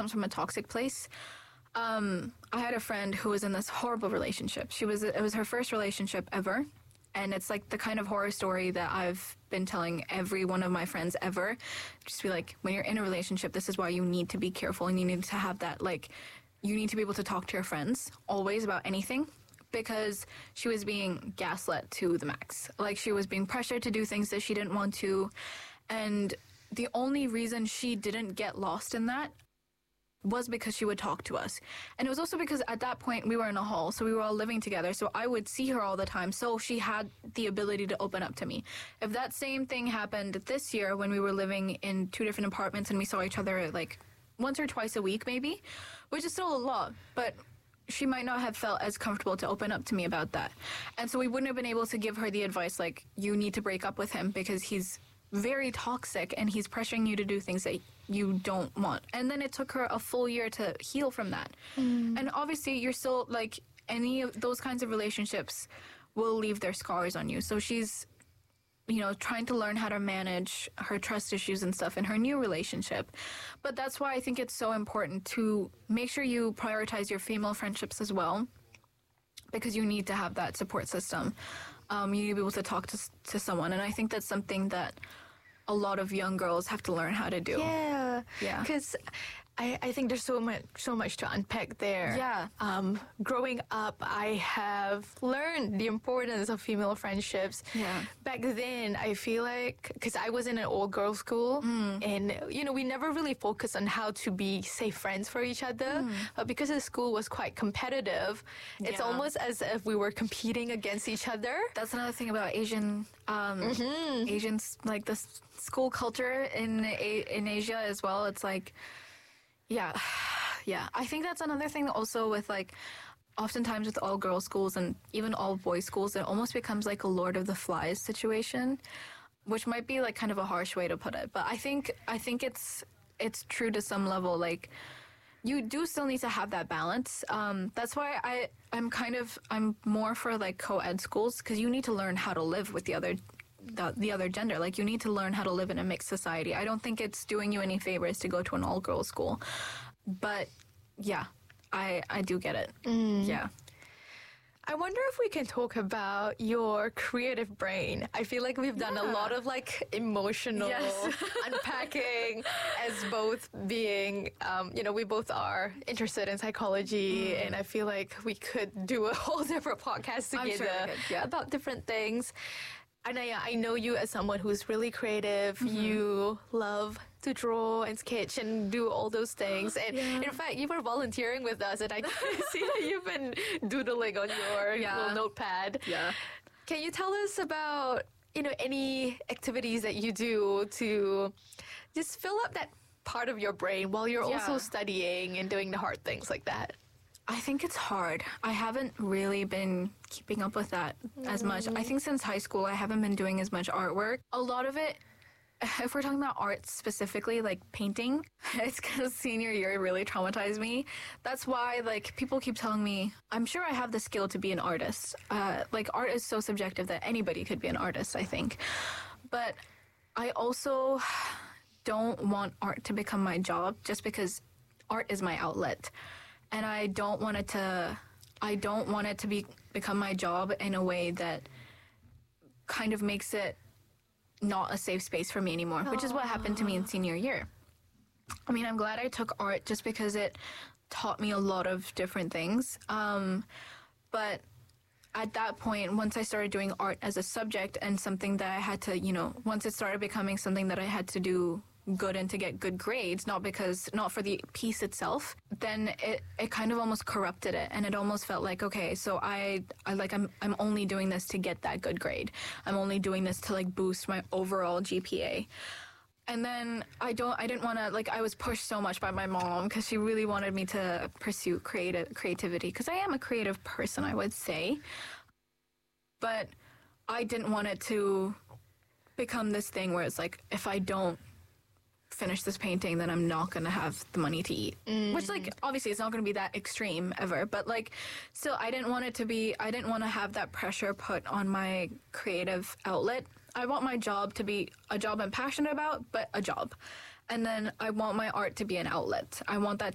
comes from a toxic place. I had a friend who was in this horrible relationship. It was her first relationship ever. And it's like the kind of horror story that I've been telling every one of my friends ever. Just be like, when you're in a relationship, this is why you need to be careful and you need to have that, like, you need to be able to talk to your friends always about anything, because she was being gaslit to the max. Like, she was being pressured to do things that she didn't want to. And the only reason she didn't get lost in that was because she would talk to us. And it was also because at that point we were in a hall, so we were all living together, so I would see her all the time, so she had the ability to open up to me. If that same thing happened this year when we were living in 2 different apartments and we saw each other like once or twice a week maybe, which is still a lot, but she might not have felt as comfortable to open up to me about that. And so we wouldn't have been able to give her the advice like, you need to break up with him because he's very toxic and he's pressuring you to do things that you don't want. And then it took her a full year to heal from that. And obviously you're still like, any of those kinds of relationships will leave their scars on you. So she's, you know, trying to learn how to manage her trust issues and stuff in her new relationship. But that's why I think it's so important to make sure you prioritize your female friendships as well, because you need to have that support system. You need to be able to talk to someone. And I think that's something that a lot of young girls have to learn how to do. Yeah. Yeah. Because I think there's so much to unpack there. Yeah. Growing up, I have learned the importance of female friendships. Yeah. Back then, I feel like, because I was in an all-girls school, and, you know, we never really focused on how to be safe friends for each other. But because the school was quite competitive, it's Yeah. almost as if we were competing against each other. That's another thing about Asians, like the school culture in Asia as well. It's like, yeah. I think that's another thing also with like, oftentimes with all girls schools and even all boys schools, it almost becomes like a Lord of the Flies situation, which might be like kind of a harsh way to put it. But I think it's true to some level. Like, you do still need to have that balance. That's why I'm more for like co-ed schools, because you need to learn how to live with the other gender. Like, you need to learn how to live in a mixed society. I don't think it's doing you any favors to go to an all-girls school. But yeah, I do get it. Yeah. I wonder if we can talk about your creative brain. I feel like we've done a lot of like emotional unpacking as both being, we both are interested in psychology, and I feel like we could do a whole different podcast together about different things. And I know you as someone who's really creative. You love to draw and sketch and do all those things. And in fact, you were volunteering with us, and I can see that you've been doodling on your little notepad. Yeah. Can you tell us about, any activities that you do to just fill up that part of your brain while you're also studying and doing the hard things like that? I think it's hard. I haven't really been keeping up with that as much. I think since high school, I haven't been doing as much artwork. A lot of it, if we're talking about art specifically, like painting, it's because senior year really traumatized me. That's why, like, people keep telling me, I'm sure I have the skill to be an artist. Like, art is so subjective that anybody could be an artist, I think. But I also don't want art to become my job, just because art is my outlet. And I don't want it to become my job in a way that kind of makes it not a safe space for me anymore, which is what happened to me in senior year. I mean, I'm glad I took art just because it taught me a lot of different things. But at that point, once I started doing art as a subject and something that I had to, once it started becoming something that I had to do good and to get good grades, not for the piece itself, then it kind of almost corrupted it, and it almost felt like, okay, so I'm only doing this to get that good grade. I'm only doing this to like boost my overall GPA. And then I didn't want to, like, I was pushed so much by my mom because she really wanted me to pursue creativity, because I am a creative person, I would say. But I didn't want it to become this thing where it's like, if I don't finish this painting, then I'm not going to have the money to eat. Which, like, obviously it's not going to be that extreme ever, but, like, still, I didn't want to have that pressure put on my creative outlet. I want my job to be a job I'm passionate about, but a job. And then I want my art to be an outlet. I want that